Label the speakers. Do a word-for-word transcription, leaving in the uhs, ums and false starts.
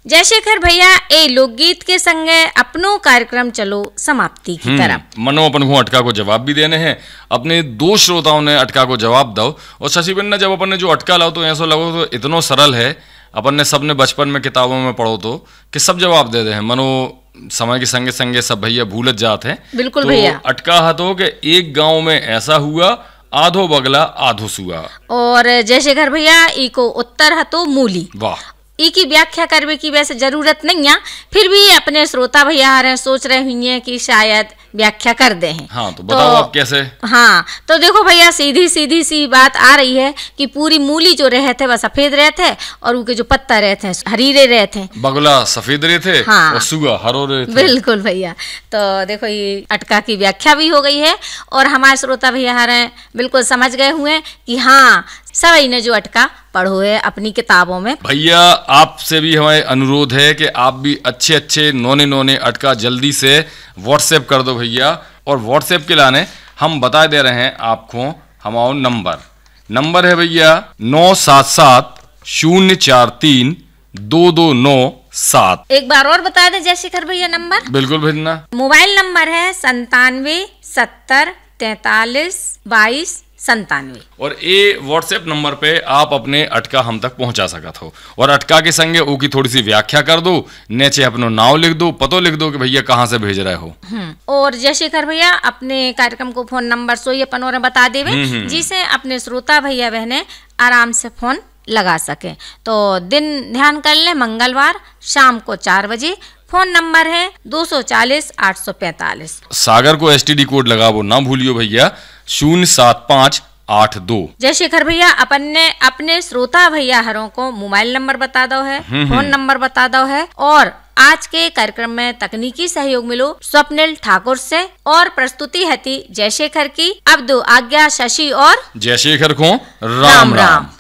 Speaker 1: जयशेखर भैया ए लोकगीत के संगे अपनो कार्यक्रम चलो समाप्ति की तरफ।
Speaker 2: मनो अपन को अटका को जवाब भी देने हैं। अपने दो श्रोताओं ने अटका को जवाब दो और शशि बन्ना जब अपन ने जो अटका लाओ तो ऐसा लगो तो इतना सरल है, अपन ने सबने बचपन में किताबों में पढ़ो तो कि सब जवाब दे दे हैं। मनो समय के संगे संगे सब भैया भूलत जाते हैं।
Speaker 1: बिल्कुल
Speaker 2: तो
Speaker 1: भैया।
Speaker 2: अटका हतो कि एक गांव में ऐसा हुआ, आधो बगला आधो सुआ।
Speaker 1: और जयशेखर भैया ई को उत्तर हतो मूली।
Speaker 2: वाह।
Speaker 1: ई की व्याख्या करने की वैसे जरूरत नहीं है, फिर भी अपने श्रोता भैया रहे सोच रहे हुई हैं कि शायद व्याख्या कर दे हैं।
Speaker 2: हाँ तो बताओ तो, आप कैसे।
Speaker 1: हाँ तो देखो भैया सीधी सीधी सी बात आ रही है कि पूरी मूली जो रहे थे वह सफेद रहे थे और उनके जो पत्ता रहे थे हरीरे रहे थे।
Speaker 2: बगला सफेद रहे थे। हाँ। और सुगा हरो रहे थे।
Speaker 1: बिल्कुल भैया। तो देखो ये अटका की व्याख्या भी हो गई है और हमारे श्रोता भैया रहे बिल्कुल समझ गए हुए कि हाँ सभी ने जो अटका पढ़ो है अपनी किताबों में।
Speaker 2: भैया आपसे भी हमारे अनुरोध है कि आप भी अच्छे अच्छे नौने नौने अटका जल्दी से व्हाट्सएप कर दो भैया। और व्हाट्सएप के लाने हम बता दे रहे हैं आपको हमारा नंबर नंबर है भैया नौ सात सात शून्य चार तीन दो दो नौ सात। एक
Speaker 1: बार और बता दे जयशेखर भैया नंबर।
Speaker 2: बिल्कुल भैया।
Speaker 1: मोबाइल नंबर है संतानवे सत्तर तैतालीस बाईस संतानवे।
Speaker 2: और ये व्हाट्सएप नंबर पे आप अपने अटका हम तक पहुंचा सकत हो और अटका के संगे वो की थोड़ी सी व्याख्या कर दो, नीचे अपनो नाम लिख दो, पतो लिख दो कि भैया कहाँ से भेज रहे हो।
Speaker 1: और जयशेखर भैया अपने कार्यक्रम को फोन नंबर सो ये पनोरे बता देवे जिसे अपने श्रोता भैया बहने आराम से फोन लगा सके। तो दिन ध्यान कर ले मंगलवार शाम को चार बजे। फोन नंबर है दो सौ चालीस आठ सौ पैतालीस।
Speaker 2: सागर को एसटीडी कोड लगाओ ना भूलियो भैया शून्य सात पाँच आठ दो।
Speaker 1: जयशेखर भैया अपन ने अपने श्रोता भैया हरों को मोबाइल नंबर बता दो है, फोन नंबर बता दो है और आज के कार्यक्रम में तकनीकी सहयोग मिलो स्वप्निल ठाकुर से और प्रस्तुति हती जयशेखर की। अब दो आज्ञा शशि और
Speaker 2: जयशेखर को राम राम, राम।